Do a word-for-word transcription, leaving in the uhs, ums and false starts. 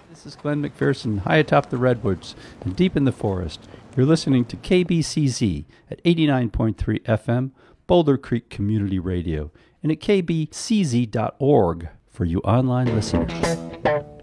This is Glenn McPherson, high atop the redwoods and deep in the forest. You're listening to K B C Z at eighty-nine point three F M, Boulder Creek Community Radio, and at k b c z dot org for you online listeners.